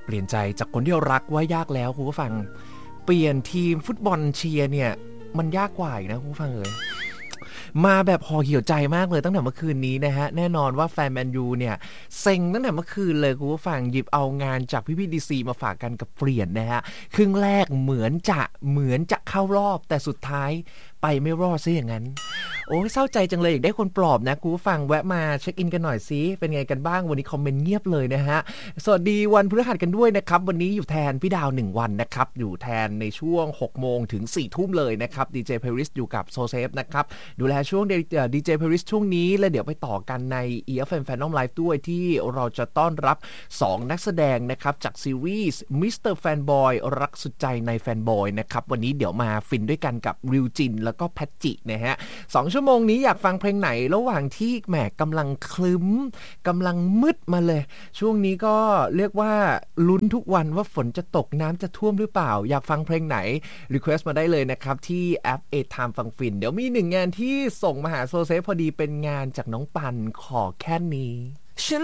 ปลี่ยนใจจากคนที่เรารักว่ายากแล้วคุณผู้ฟังเปลี่ยนทีมฟุตบอลเชียร์เนี่ยมันยากกว่าอีกนะคุณผู้ฟังเลยมาแบบห่อเหี่ยวใจมากเลยตั้งแต่เมื่อคืนนี้นะฮะแน่นอนว่าแฟนแมนยูเนี่ยเซ็งตั้งแต่เมื่อคืนเลยคุณผู้ฟังหยิบเอางานจากพี่ดีซีมาฝากกันกับเปลี่ยนนะฮะครึ่งแรกเหมือนจะเข้ารอบแต่สุดท้ายไปไม่รอดซะอย่างนั้นโอ้ยเศร้าใจจังเลยอยากได้คนปลอบนะคุณผู้ฟังแวะมาเช็คอินกันหน่อยซิเป็นไงกันบ้างวันนี้คอมเมนต์เงียบเลยนะฮะสวัสดีวันพฤหัสกันด้วยนะครับวันนี้อยู่แทนพี่ดาว1วันนะครับอยู่แทนในช่วง 6 โมงถึง 4 ทุ่มเลยนะครับดีเจเพริสอยู่กับโซเซฟนะครับดูแลช่วงดีเจเพริสช่วงนี้แล้วเดี๋ยวไปต่อกันใน EFM Fandom Live ด้วยที่เราจะต้อนรับ2นักแสดงนะครับจากซีรีส์ Mr. Fanboy รักสุดใจในแฟนบอยนะครับวันนี้เดี๋ยวมาฟินด้วยกันกับริวจินแล้วก็แพทจินะฮะ2 ชั่วโมงนี้อยากฟังเพลงไหนระหว่างที่แหมกำลังคลึ้มกำลังมืดมาเลยช่วงนี้ก็เรียกว่าลุ้นทุกวันว่าฝนจะตกน้ำจะท่วมหรือเปล่าอยากฟังเพลงไหนรีเควสต์มาได้เลยนะครับที่แอป A-Time ฟังฟินเดี๋ยวมี1งานที่ส่งมาหาโซเซฟพอดีเป็นงานจากน้องปันขอแค่นี้